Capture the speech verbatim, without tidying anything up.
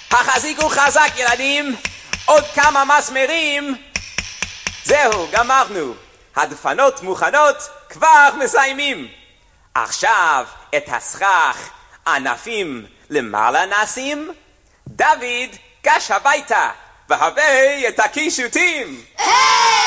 החזיקו חזק ילדים, עוד כמה מסמרים. זהו, גמרנו. הדפנות מוכנות, כבר מסיימים. עכשיו את הסכך ענפים למעלה נשים. דוד גש הביתה והביא את הקישוטים. היי!